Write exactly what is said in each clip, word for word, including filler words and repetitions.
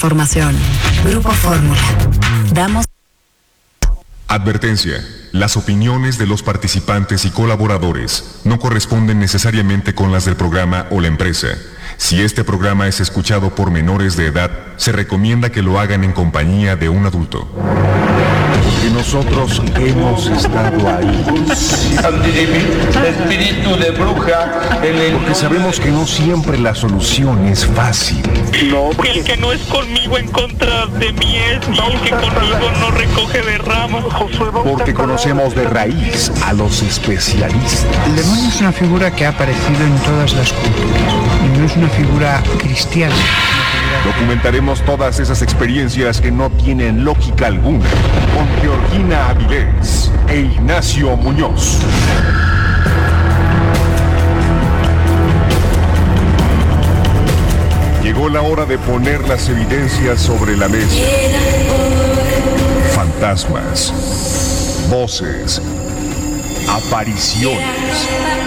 Formación. Grupo Fórmula. Damos. Advertencia. Las opiniones de los participantes y colaboradores no corresponden necesariamente con las del programa o la empresa. Si este programa es escuchado por menores de edad, se recomienda que lo hagan en compañía de un adulto. Porque nosotros hemos estado ahí. Espíritu de bruja. Porque sabemos que no siempre la solución es fácil. No, porque el que no es conmigo en contra de mí es, y el que conmigo no recoge de ramas. Porque conocemos de raíz a los especialistas. El demonio es una figura que ha aparecido en todas las culturas y no es una figura cristiana. Documentaremos todas esas experiencias que no tienen lógica alguna con Georgina Avilés e Ignacio Muñoz. Llegó la hora de poner las evidencias sobre la mesa. Fantasmas, voces, apariciones,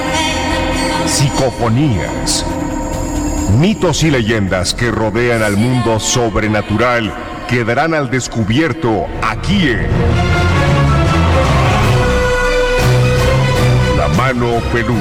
psicofonías, mitos y leyendas que rodean al mundo sobrenatural quedarán al descubierto aquí en La Mano Peluda.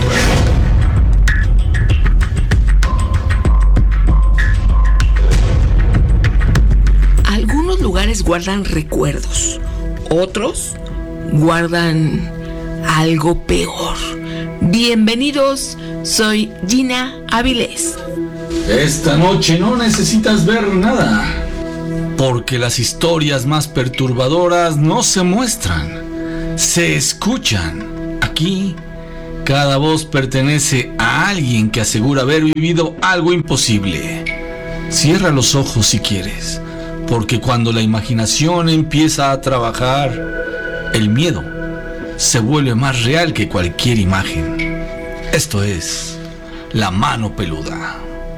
Algunos lugares guardan recuerdos, otros guardan algo peor. Bienvenidos, soy Gina Avilés. Esta noche no necesitas ver nada, porque las historias más perturbadoras no se muestran, se escuchan. Aquí, cada voz pertenece a alguien que asegura haber vivido algo imposible. Cierra los ojos si quieres, porque cuando la imaginación empieza a trabajar, el miedo se vuelve más real que cualquier imagen. Esto es La Mano Peluda.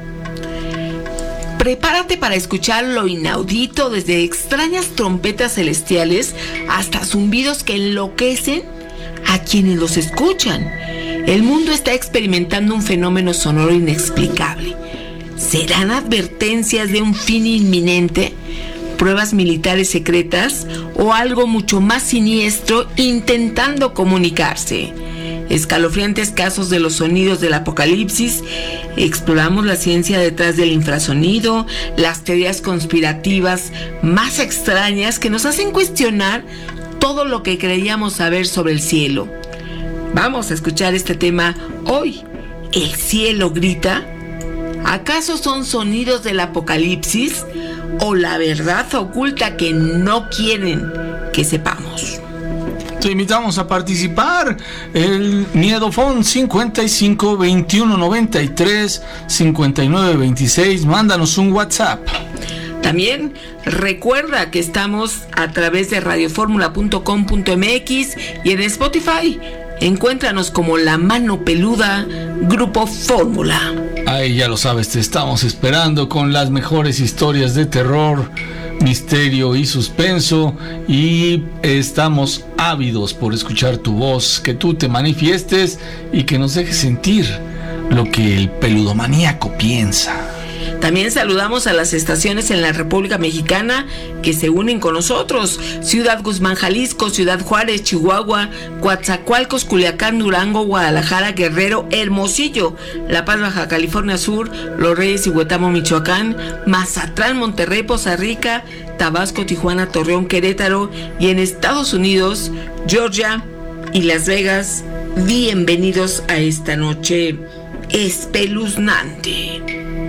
Prepárate para escuchar lo inaudito, desde extrañas trompetas celestiales hasta zumbidos que enloquecen a quienes los escuchan. El mundo está experimentando un fenómeno sonoro inexplicable. ¿Serán advertencias de un fin inminente? ¿Pruebas militares secretas? ¿O algo mucho más siniestro intentando comunicarse? Escalofriantes casos de los sonidos del apocalipsis. Exploramos la ciencia detrás del infrasonido, las teorías conspirativas más extrañas que nos hacen cuestionar todo lo que creíamos saber sobre el cielo. Vamos a escuchar este tema hoy. ¿El cielo grita? ¿Acaso son sonidos del apocalipsis o la verdad oculta que no quieren que sepamos? Te invitamos a participar. El Miedofón cincuenta y cinco veintiuno noventa y tres cincuenta y nueve veintiséis. Mándanos un WhatsApp. También recuerda que estamos a través de radioformula punto com punto m x y en Spotify. Encuéntranos como La Mano Peluda, Grupo Fórmula. Ay, ya lo sabes, te estamos esperando con las mejores historias de terror, misterio y suspenso, y estamos ávidos por escuchar tu voz, que tú te manifiestes y que nos dejes sentir lo que el peludomaníaco piensa. También saludamos a las estaciones en la República Mexicana que se unen con nosotros: Ciudad Guzmán, Jalisco; Ciudad Juárez, Chihuahua; Coatzacoalcos, Culiacán, Durango; Guadalajara, Guerrero; Hermosillo, La Paz, Baja California Sur; Los Reyes y Huetamo, Michoacán; Mazatlán, Monterrey, Poza Rica; Tabasco, Tijuana, Torreón, Querétaro; y en Estados Unidos, Georgia y Las Vegas. Bienvenidos a esta noche espeluznante.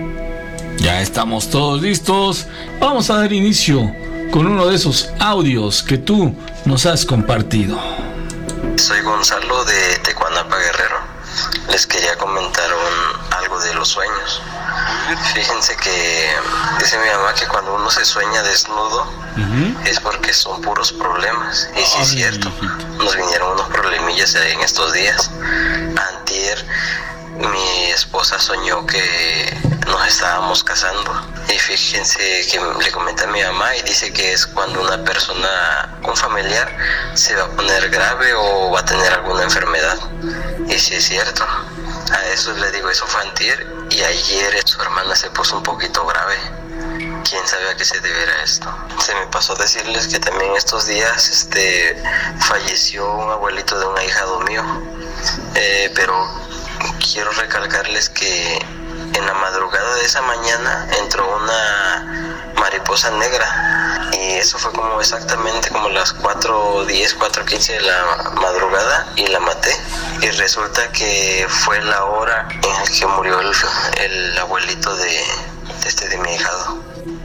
Ya estamos todos listos. Vamos a dar inicio con uno de esos audios que tú nos has compartido. Soy Gonzalo de Tecuanapa, Guerrero. Les quería comentar un, algo de los sueños. Fíjense que dice mi mamá que cuando uno se sueña desnudo uh-huh. es porque son puros problemas. Y sí es cierto, nos vinieron unos problemillas en estos días. Antier mi esposa soñó que nos estábamos casando y fíjense que le comenté a mi mamá y dice que es cuando una persona, un familiar, se va a poner grave o va a tener alguna enfermedad. Y sí es cierto, a eso le digo, eso fue antier, y ayer su hermana se puso un poquito grave. quién sabe a qué se deberá esto. Se me pasó decirles que también estos días este, falleció un abuelito de un ahijado mío, eh, pero quiero recalcarles que en la madrugada de esa mañana entró una mariposa negra y eso fue como exactamente como las cuatro diez, cuatro quince de la madrugada y la maté. Y resulta que fue la hora en la que murió el, el abuelito de, de, este, de mi hijado.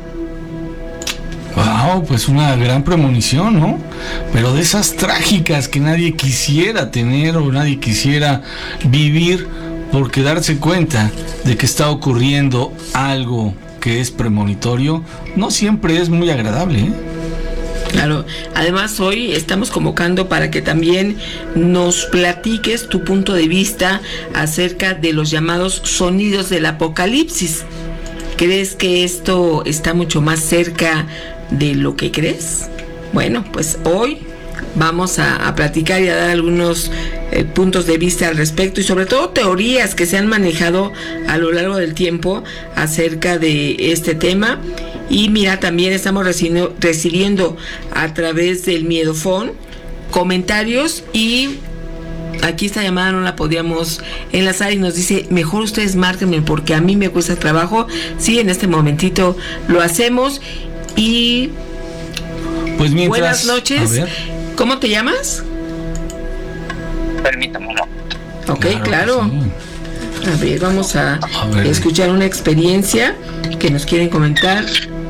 Wow, pues una gran premonición, ¿no? Pero de esas trágicas que nadie quisiera tener o nadie quisiera vivir, porque darse cuenta de que está ocurriendo algo que es premonitorio no siempre es muy agradable, ¿eh? Claro, además hoy estamos convocando para que también nos platiques tu punto de vista acerca de los llamados sonidos del apocalipsis. ¿Crees que esto está mucho más cerca de lo que crees? Bueno, pues hoy vamos a, a platicar y a dar algunos eh, puntos de vista al respecto y sobre todo teorías que se han manejado a lo largo del tiempo acerca de este tema. Y mira, también estamos recibiendo, recibiendo a través del Miedofón comentarios y aquí esta llamada no la podíamos enlazar y nos dice, mejor ustedes márquenme porque a mí me cuesta trabajo. Sí, en este momentito lo hacemos y pues mientras, buenas noches. ¿Cómo te llamas? Permítame, ¿no? Ok, claro. claro. Sí. A ver, vamos a, a escuchar una experiencia que nos quieren comentar.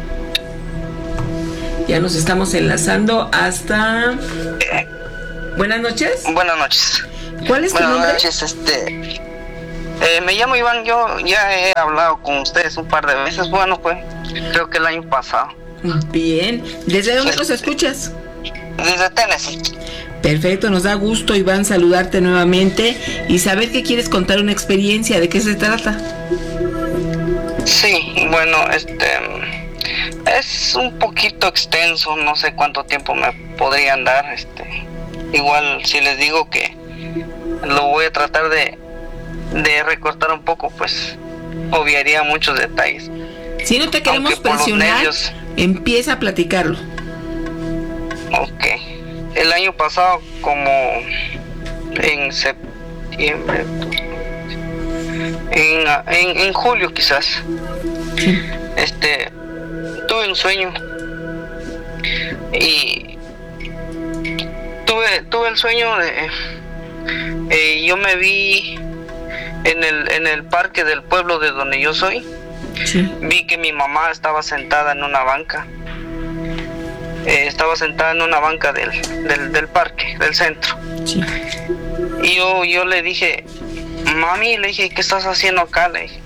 Ya nos estamos enlazando hasta... Eh, buenas noches. Buenas noches. ¿Cuál es tu buenas nombre? Buenas noches, este... Eh, me llamo Iván, yo ya he hablado con ustedes un par de veces, bueno, pues, creo que el año pasado. Bien. ¿Desde dónde los escuchas? Desde Tennessee. Perfecto, nos da gusto, Iván, saludarte nuevamente y saber que quieres contar una experiencia, ¿de qué se trata? Sí, bueno, este es un poquito extenso, no sé cuánto tiempo me podrían dar, este igual si les digo que lo voy a tratar de, de recortar un poco, pues obviaría muchos detalles. Si no te queremos presionar, nervios, empieza a platicarlo. Ok. El año pasado, como en septiembre, en, en, en julio quizás, sí. este, tuve un sueño y tuve, tuve el sueño de, eh, yo me vi en el, en el parque del pueblo de donde yo soy, sí. Vi que mi mamá estaba sentada en una banca. Eh, estaba sentada en una banca del, del, del parque, del centro. Sí. Y yo, yo le dije, mami, le dije, ¿qué estás haciendo acá? Le dije.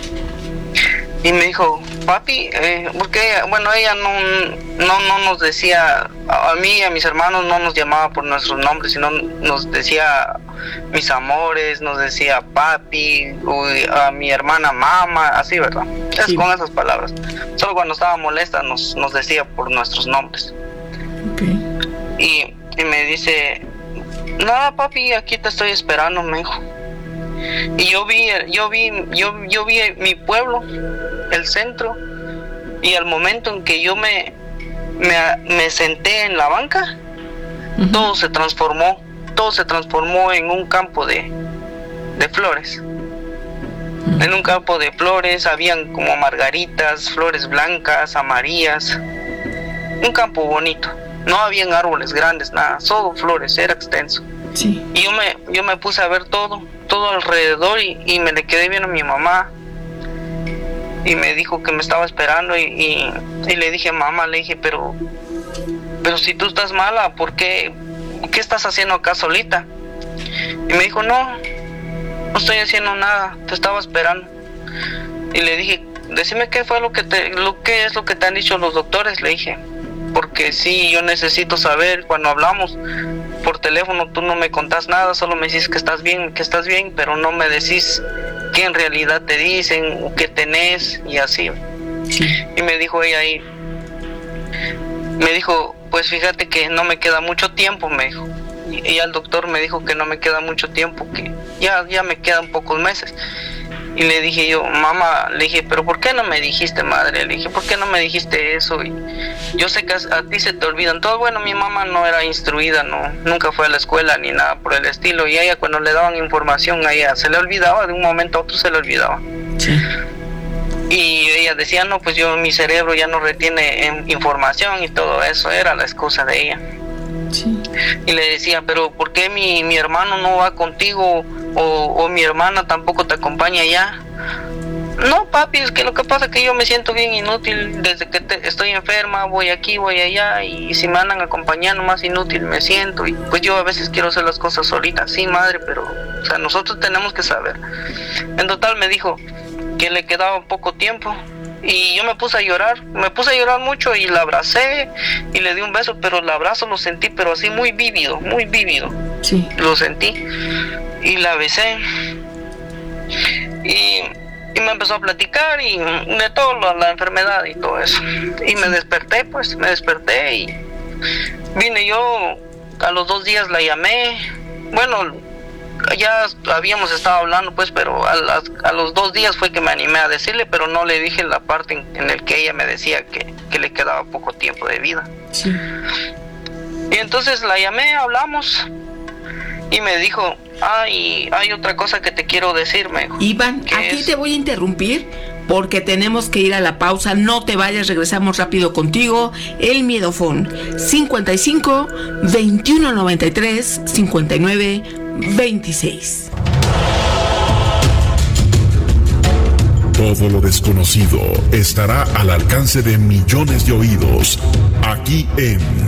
Y me dijo, papi, eh, porque bueno, ella no, no, no nos decía, a mí y a mis hermanos no nos llamaba por nuestros nombres, sino nos decía mis amores, nos decía papi, uy, a mi hermana mamá, así, ¿verdad? Es sí. Con esas palabras. Solo cuando estaba molesta nos, nos decía por nuestros nombres. Okay. Y, y me dice, nada papi, aquí te estoy esperando, me dijo. Y yo vi, yo vi, yo, yo vi mi pueblo, el centro, y al momento en que yo me, me, me senté en la banca, uh-huh. todo se transformó, todo se transformó en un campo de, de flores. Uh-huh. En un campo de flores habían como margaritas, flores blancas, amarillas, un campo bonito. No habían árboles grandes, nada, solo flores, era extenso. Sí. Y yo me, yo me puse a ver todo, todo alrededor y, y me le quedé viendo a mi mamá y me dijo que me estaba esperando y, y, y le dije, mamá, le dije, pero, pero si tú estás mala, ¿por qué, qué estás haciendo acá solita? Y me dijo, no, no estoy haciendo nada, te estaba esperando. Y le dije, decime qué fue lo que te, lo que es lo que te han dicho los doctores, le dije, porque sí, yo necesito saber, cuando hablamos por teléfono tú no me contás nada, solo me decís que estás bien, que estás bien, pero no me decís qué en realidad te dicen o qué tenés y así. Sí. Y me dijo ella ahí, me dijo, pues fíjate que no me queda mucho tiempo, me dijo. Y, y el doctor me dijo que no me queda mucho tiempo, que ya, ya me quedan pocos meses. Y le dije yo, mamá, le dije, pero ¿por qué no me dijiste, madre? Le dije, ¿por qué no me dijiste eso? Y yo sé que a ti se te olvidan todo. Bueno, mi mamá no era instruida, no, nunca fue a la escuela ni nada por el estilo. Y a ella cuando le daban información, a ella se le olvidaba, de un momento a otro se le olvidaba. Sí. Y ella decía, no, pues yo, mi cerebro ya no retiene información y todo eso, era la excusa de ella. Sí. Y le decía, pero ¿por qué mi, mi hermano no va contigo o, o mi hermana tampoco te acompaña allá? No, papi, es que lo que pasa es que yo me siento bien inútil desde que te, estoy enferma, voy aquí, voy allá, y si me andan acompañando más inútil me siento, y pues yo a veces quiero hacer las cosas solita. Sí, madre, pero o sea, nosotros tenemos que saber. En total me dijo que le quedaba poco tiempo y yo me puse a llorar, me puse a llorar mucho y la abracé y le di un beso, pero el abrazo lo sentí pero así muy vívido, muy vívido. Sí. Lo sentí y la besé y, y me empezó a platicar y de todo lo, la enfermedad y todo eso, y me desperté, pues me desperté y vine yo, a los dos días la llamé, bueno, ya habíamos estado hablando pues, pero a, las, a los dos días fue que me animé a decirle, pero no le dije la parte en, en el que ella me decía que, que le quedaba poco tiempo de vida. Sí. Y entonces la llamé, hablamos y me dijo, ay, hay otra cosa que te quiero decir, me dijo. Iván, aquí es... te voy a interrumpir porque tenemos que ir a la pausa. No te vayas, regresamos rápido contigo. El Miedofón cincuenta y cinco, veintiuno noventa y tres, cincuenta y nueve veintiséis. Todo lo desconocido estará al alcance de millones de oídos aquí en